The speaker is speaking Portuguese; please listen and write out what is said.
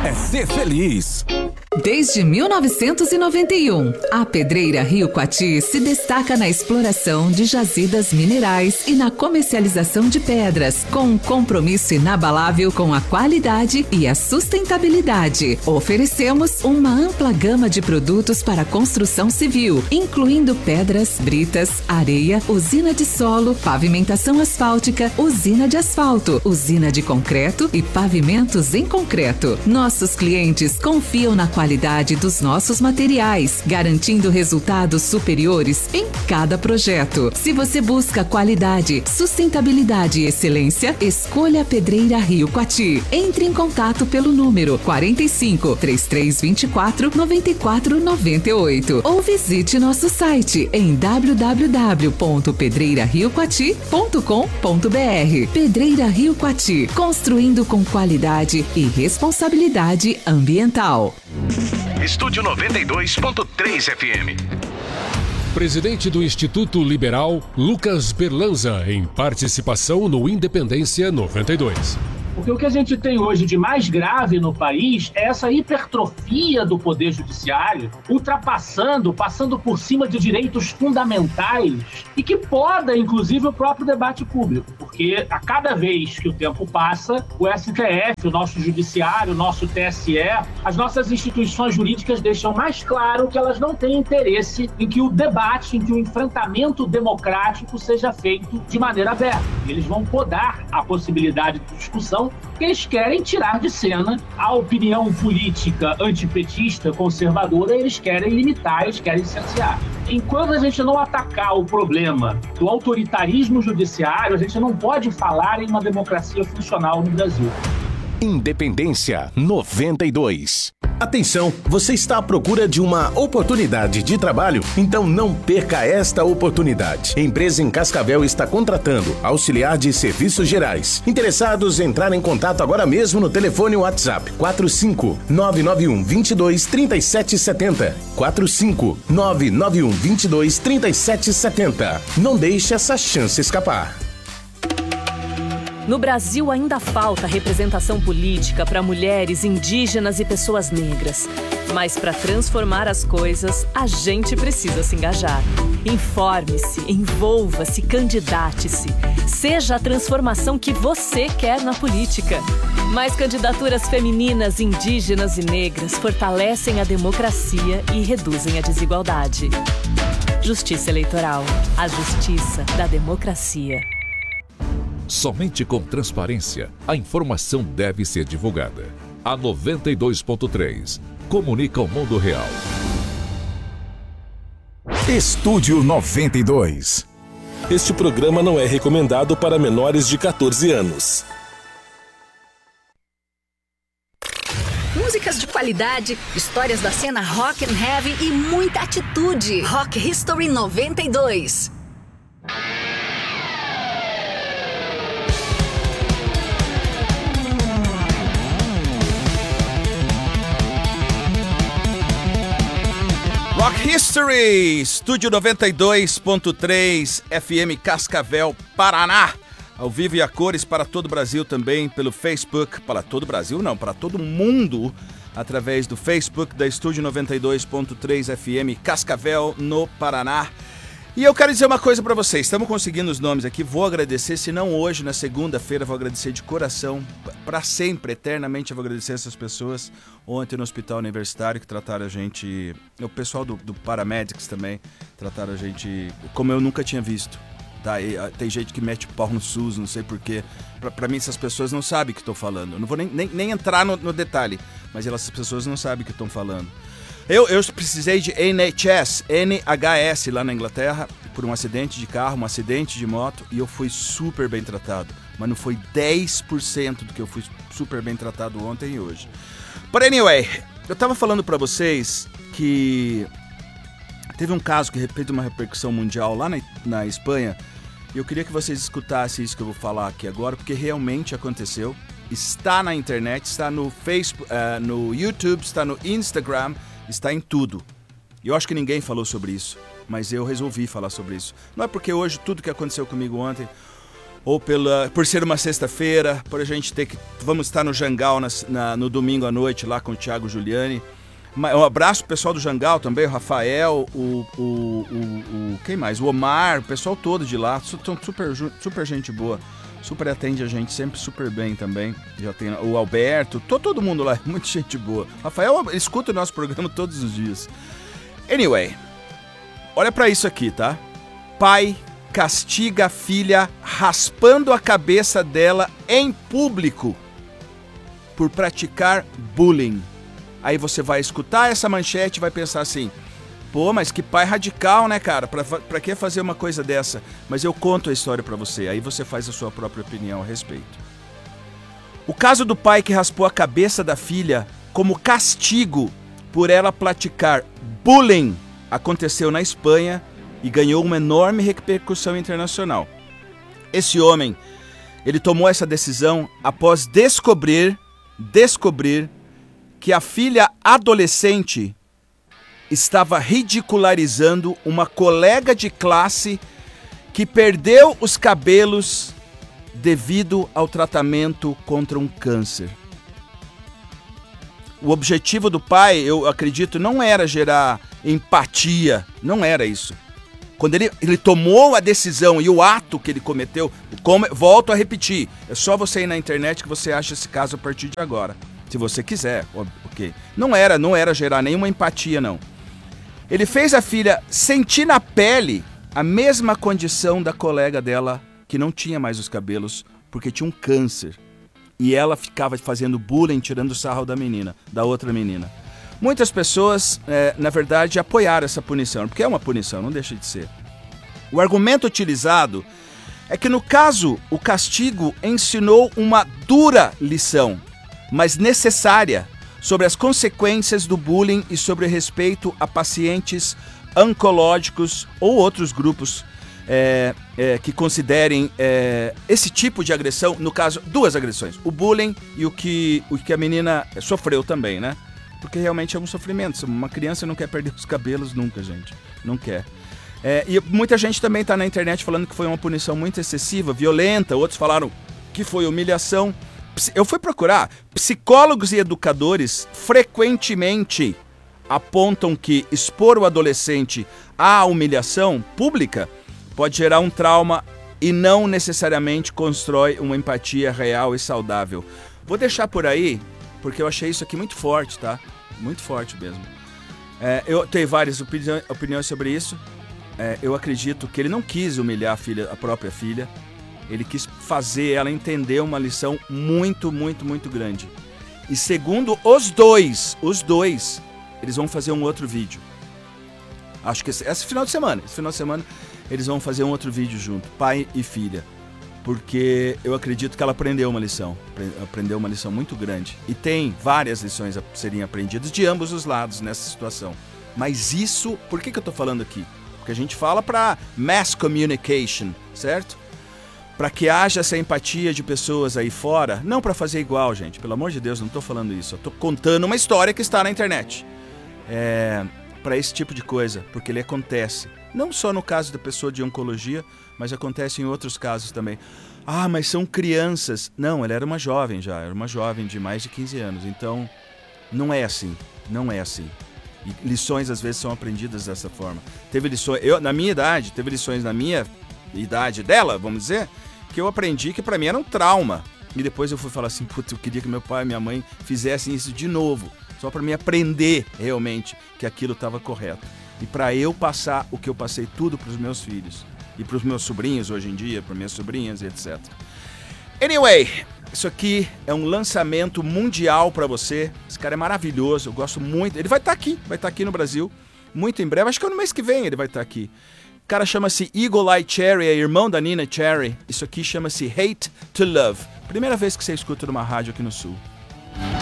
é ser feliz. Desde 1991, a Pedreira Rio Coati se destaca na exploração de jazidas minerais e na comercialização de pedras, com um compromisso inabalável com a qualidade e a sustentabilidade. Oferecemos uma ampla gama de produtos para construção civil, incluindo pedras, britas, areia, usina de solo, pavimentação asfáltica, usina de asfalto, usina de concreto e pavimentos em concreto. Nossos clientes confiam na qualidade dos nossos materiais, garantindo resultados superiores em cada projeto. Se você busca qualidade, sustentabilidade e excelência, escolha a Pedreira Rio Coati. Entre em contato pelo número 45 3324 9498 ou visite nosso site em www.pedreirariocoati.com.br. Pedreira Rio Coati, construindo com qualidade e responsabilidade ambiental. Estúdio 92.3 FM. Presidente do Instituto Liberal, Lucas Berlanza, em participação no Independência 92. Porque o que a gente tem hoje de mais grave no país é essa hipertrofia do poder judiciário, passando por cima de direitos fundamentais e que poda, inclusive, o próprio debate público. Porque a cada vez que o tempo passa, o STF, o nosso judiciário, o nosso TSE, as nossas instituições jurídicas deixam mais claro que elas não têm interesse em que o debate, em que o enfrentamento democrático seja feito de maneira aberta. Eles vão podar a possibilidade de discussão, que eles querem tirar de cena a opinião política antipetista, conservadora, eles querem limitar, eles querem cercear. Enquanto a gente não atacar o problema do autoritarismo judiciário, a gente não pode falar em uma democracia funcional no Brasil. Independência 92. Atenção, você está à procura de uma oportunidade de trabalho? Então não perca esta oportunidade. A empresa em Cascavel está contratando auxiliar de serviços gerais. Interessados, entrar em contato agora mesmo no telefone WhatsApp 45991 22 3770. 45991 22 3770. Não deixe essa chance escapar. No Brasil ainda falta representação política para mulheres, indígenas e pessoas negras. Mas para transformar as coisas, a gente precisa se engajar. Informe-se, envolva-se, candidate-se. Seja a transformação que você quer na política. Mais candidaturas femininas, indígenas e negras fortalecem a democracia e reduzem a desigualdade. Justiça Eleitoral. A justiça da democracia. Somente com transparência, a informação deve ser divulgada. A 92.3 comunica o mundo real. Estúdio 92. Este programa não é recomendado para menores de 14 anos. Músicas de qualidade, histórias da cena rock and heavy e muita atitude. Rock History 92. Rock History, Estúdio 92.3 FM Cascavel, Paraná. Ao vivo e a cores para todo o Brasil também, pelo Facebook. Para todo o Brasil não, para todo mundo. Através do Facebook da Estúdio 92.3 FM Cascavel, no Paraná. E eu quero dizer uma coisa para vocês, estamos conseguindo os nomes aqui, vou agradecer, se não hoje, na segunda-feira, vou agradecer de coração, para sempre, eternamente eu vou agradecer essas pessoas, ontem no Hospital Universitário que trataram a gente, o pessoal do Paramedics também, trataram a gente como eu nunca tinha visto, tá? E, tem gente que mete o pau no SUS, não sei porquê, para mim essas pessoas não sabem o que estou falando, eu não vou nem entrar no detalhe, mas essas pessoas não sabem o que estão falando. Eu precisei de NHS lá na Inglaterra, por um acidente de carro, um acidente de moto, e eu fui super bem tratado. Mas não foi 10% do que eu fui super bem tratado ontem e hoje. But anyway, eu tava falando pra vocês que teve um caso que teve uma repercussão mundial lá na Espanha, e eu queria que vocês escutassem isso que eu vou falar aqui agora, porque realmente aconteceu. Está na internet, está no Facebook, no YouTube, está no Instagram, está em tudo. E eu acho que ninguém falou sobre isso, mas eu resolvi falar sobre isso. Não é porque hoje tudo que aconteceu comigo ontem... ou por ser uma sexta-feira, por a gente ter que... Vamos estar no Jangal no domingo à noite lá com o Thiago Giuliani. Um abraço pro pessoal do Jangal também, o Rafael, quem mais? O Omar, o pessoal todo de lá, super gente boa, super atende a gente, sempre super bem também. Já tem o Alberto, todo mundo lá, muita gente boa. Rafael escuta o nosso programa todos os dias. Anyway, olha pra isso aqui, tá? Pai castiga a filha raspando a cabeça dela em público por praticar bullying. Aí você vai escutar essa manchete e vai pensar assim, pô, mas que pai radical, né, cara? Pra que fazer uma coisa dessa? Mas eu conto a história pra você, aí você faz a sua própria opinião a respeito. O caso do pai que raspou a cabeça da filha como castigo por ela praticar bullying aconteceu na Espanha e ganhou uma enorme repercussão internacional. Esse homem, ele tomou essa decisão após descobrir que a filha adolescente estava ridicularizando uma colega de classe que perdeu os cabelos devido ao tratamento contra um câncer. O objetivo do pai, eu acredito, não era gerar empatia, não era isso. Quando ele tomou a decisão e o ato que ele cometeu, volto a repetir, é só você ir na internet que você acha esse caso a partir de agora. Se você quiser, ok. Não era gerar nenhuma empatia, não. Ele fez a filha sentir na pele a mesma condição da colega dela, que não tinha mais os cabelos, porque tinha um câncer. E ela ficava fazendo bullying, tirando sarro da outra menina. Muitas pessoas, na verdade, apoiaram essa punição, porque é uma punição, não deixa de ser. O argumento utilizado é que, no caso, o castigo ensinou uma dura lição, mas necessária, sobre as consequências do bullying e sobre respeito a pacientes oncológicos ou outros grupos que considerem esse tipo de agressão, no caso, duas agressões, o bullying e o que a menina sofreu também, né? Porque realmente é um sofrimento. Uma criança não quer perder os cabelos nunca, gente. Não quer. E muita gente também está na internet falando que foi uma punição muito excessiva, violenta. Outros falaram que foi humilhação. Eu fui procurar. Psicólogos e educadores frequentemente apontam que expor o adolescente à humilhação pública pode gerar um trauma e não necessariamente constrói uma empatia real e saudável. Vou deixar por aí, porque eu achei isso aqui muito forte, tá? Muito forte mesmo. Eu tenho várias opiniões sobre isso. Eu acredito que ele não quis humilhar a própria filha. Ele quis fazer ela entender uma lição muito, muito, muito grande. E segundo os dois, eles vão fazer um outro vídeo. Acho que esse final de semana eles vão fazer um outro vídeo junto, pai e filha. Porque eu acredito que ela aprendeu uma lição muito grande. E tem várias lições a serem aprendidas de ambos os lados nessa situação. Mas isso, por que eu tô falando aqui? Porque a gente fala para mass communication, certo? Para que haja essa empatia de pessoas aí fora, não para fazer igual, gente. Pelo amor de Deus, não tô falando isso. Eu tô contando uma história que está na internet. Para esse tipo de coisa, porque ele acontece. Não só no caso da pessoa de oncologia, mas acontece em outros casos também. Ah, mas são crianças. Não, ela era uma jovem já, era uma jovem de mais de 15 anos. Então, não é assim. E lições às vezes são aprendidas dessa forma. Teve lições, na minha idade dela, vamos dizer, que eu aprendi que pra mim era um trauma. E depois eu fui falar assim, putz, eu queria que meu pai e minha mãe fizessem isso de novo. Só pra me aprender realmente que aquilo estava correto. E pra eu passar o que eu passei tudo pros meus filhos. E pros meus sobrinhos hoje em dia, para minhas sobrinhas e etc. Anyway, isso aqui é um lançamento mundial pra você. Esse cara é maravilhoso, eu gosto muito. Ele vai estar aqui no Brasil, muito em breve. Acho que no mês que vem ele vai estar aqui. O cara chama-se Eagle Eye Cherry, é irmão da Nina Cherry. Isso aqui chama-se Hate to Love. Primeira vez que você escuta numa rádio aqui no Sul.